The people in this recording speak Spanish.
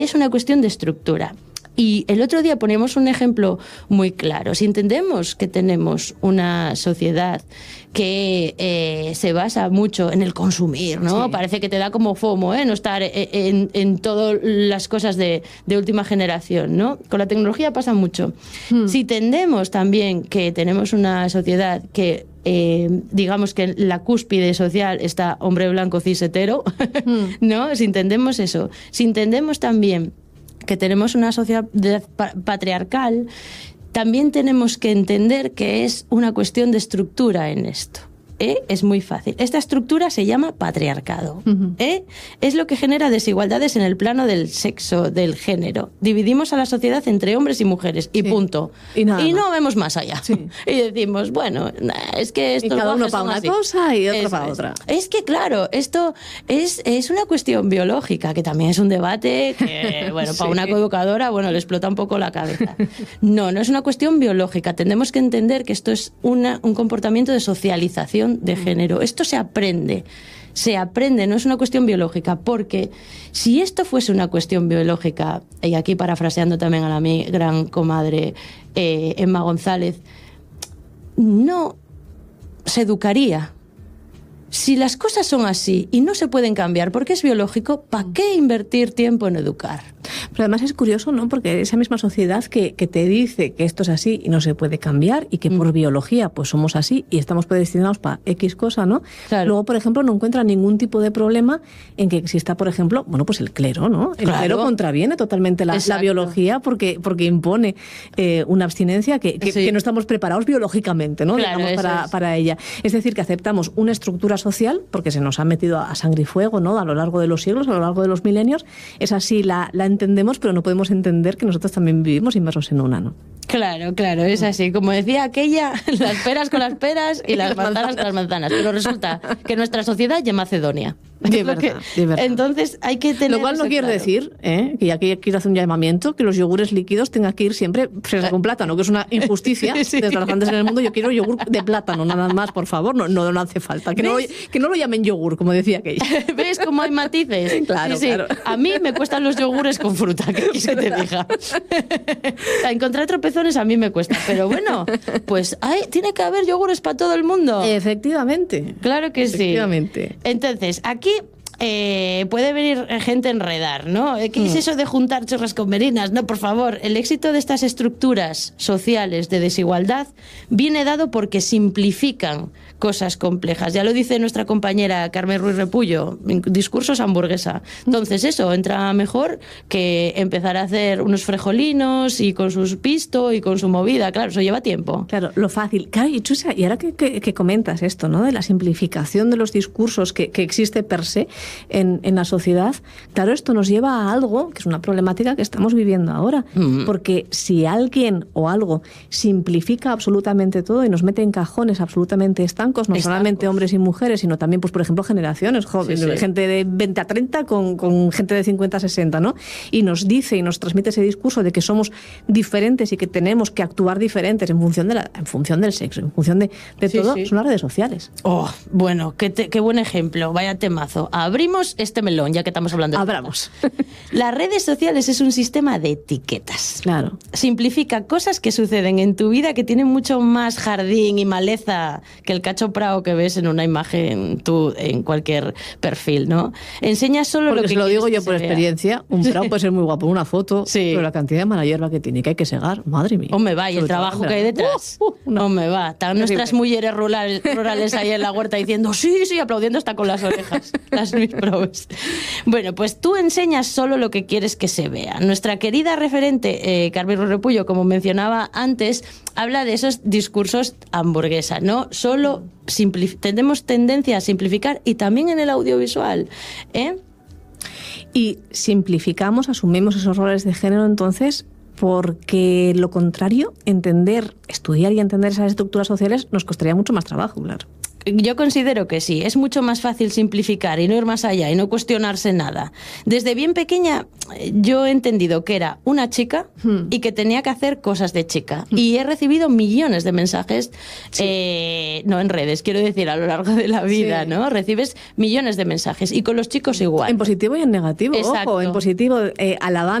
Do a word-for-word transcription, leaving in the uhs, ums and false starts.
Es una cuestión de estructura. Y el otro día poníamos un ejemplo muy claro. Si entendemos que tenemos una sociedad que eh, se basa mucho en el consumir, ¿no? Sí. Parece que te da como FOMO, ¿eh? No estar en, en todas las cosas de, de última generación, ¿no? Con la tecnología pasa mucho. Hmm. Si entendemos también que tenemos una sociedad que Eh, digamos que en la cúspide social está hombre blanco cis hetero, hmm. ¿no? Si entendemos eso, si entendemos también que tenemos una sociedad patriarcal, también tenemos que entender que es una cuestión de estructura en esto. ¿Eh? Es muy fácil. Esta estructura se llama patriarcado. Uh-huh. ¿Eh? Es lo que genera desigualdades en el plano del sexo, del género. Dividimos a la sociedad entre hombres y mujeres y sí. punto. Y, nada y no más. Vemos más allá. Sí. Y decimos, bueno, es que esto... Y cada uno para una así. cosa y otro Eso para es. otra. Es que, claro, esto es, es una cuestión biológica, que también es un debate que, bueno, sí. para una coeducadora, bueno, le explota un poco la cabeza. No, no es una cuestión biológica. Tenemos que entender que esto es una, un comportamiento de socialización de género. Esto se aprende, se aprende, no es una cuestión biológica, porque si esto fuese una cuestión biológica, y aquí parafraseando también a la mi gran comadre eh, Emma González, no se educaría. Si las cosas son así y no se pueden cambiar porque es biológico, ¿para qué invertir tiempo en educar? Pero además es curioso, ¿no? Porque esa misma sociedad que, que te dice que esto es así y no se puede cambiar y que mm. por biología pues somos así y estamos predestinados para X cosa, ¿no? Claro. Luego, por ejemplo, no encuentra ningún tipo de problema en que exista, por ejemplo, bueno, pues el clero, ¿no? El claro. clero contraviene totalmente la, la biología porque, porque impone eh, una abstinencia que, que, sí. que no estamos preparados biológicamente, ¿no? Claro, digamos, para, es. para ella. Es decir, que aceptamos una estructura social porque se nos ha metido a sangre y fuego, ¿no? A lo largo de los siglos, a lo largo de los milenios. Es así, la, la entendemos, pero no podemos entender que nosotros también vivimos inmersos en una, ¿no? Claro, claro, es así. Como decía aquella, las peras con las peras y las manzanas con las manzanas. Pero resulta que nuestra sociedad ya Macedonia. De verdad, que, de verdad. Entonces hay que tener... Lo cual no quiere claro. decir, ¿eh? que ya que quiero hacer un llamamiento, que los yogures líquidos tengan que ir siempre fresa con plátano, que es una injusticia sí. desde las grandes en el mundo. Yo quiero yogur de plátano, nada más, por favor, no, no, no hace falta. Que no, que no lo llamen yogur, como decía aquella. ¿Ves cómo hay matices? Claro, sí, sí. claro. A mí me cuestan los yogures con fruta, que quieres que te diga. Encontrar tropezones a mí me cuesta, pero bueno, pues hay, tiene que haber yogures para todo el mundo. Efectivamente. Claro que Efectivamente. sí. Entonces, aquí... Eh, puede venir gente a enredar, ¿no? ¿Qué es eso de juntar chorras con merinas? No, por favor, el éxito de estas estructuras sociales de desigualdad viene dado porque simplifican cosas complejas. Ya lo dice nuestra compañera Carmen Ruiz Repullo, discursos hamburguesa. Entonces eso, entra mejor que empezar a hacer unos frejolinos y con sus pisto y con su movida. Claro, eso lleva tiempo. Claro, lo fácil. Claro, y Chusa, y ahora que, que, que comentas esto, ¿no? De la simplificación de los discursos que, que existe per se, En, en la sociedad, claro, esto nos lleva a algo que es una problemática que estamos viviendo ahora, mm. porque si alguien o algo simplifica absolutamente todo y nos mete en cajones absolutamente estancos, no estancos. solamente hombres y mujeres, sino también, pues por ejemplo, generaciones, jóvenes, sí, sí. gente de veinte a treinta con, con gente de cincuenta a sesenta, ¿no? Y nos dice y nos transmite ese discurso de que somos diferentes y que tenemos que actuar diferentes en función de la, en función del sexo, en función de, de sí, todo, sí. son las redes sociales. Oh, bueno, qué, te, qué buen ejemplo, vaya temazo. Abrimos este melón, ya que estamos hablando de... Abramos. Las redes sociales es un sistema de etiquetas. Claro. Simplifica cosas que suceden en tu vida que tienen mucho más jardín y maleza que el cacho prao que ves en una imagen tú en cualquier perfil, ¿no? Enseña solo Porque lo que se lo digo yo por vea. experiencia, un prao puede ser muy guapo en una foto, sí. pero la cantidad de mala hierba que tiene, que hay que segar, madre mía. O me va, y el trabajo que hay detrás. Uh, uh, no me va. Están nuestras mujeres rurales, rurales ahí en la huerta diciendo sí, sí, aplaudiendo hasta con las orejas. Las probes. Bueno, pues tú enseñas solo lo que quieres que se vea. Nuestra querida referente, eh, Carmen Ruiz Repullo, como mencionaba antes, habla de esos discursos hamburguesa, ¿no? Solo tenemos tendencia a simplificar y también en el audiovisual, ¿eh? Y simplificamos, asumimos esos roles de género, entonces, porque lo contrario, entender, estudiar y entender esas estructuras sociales nos costaría mucho más trabajo, claro. yo considero que sí, es mucho más fácil simplificar y no ir más allá y no cuestionarse nada. Desde bien pequeña yo he entendido que era una chica hmm. y que tenía que hacer cosas de chica. Hmm. Y he recibido millones de mensajes, sí. eh, no en redes, quiero decir, a lo largo de la vida, sí. ¿no? Recibes millones de mensajes y con los chicos igual. En positivo y en negativo, Exacto. ojo, en positivo, eh, alabando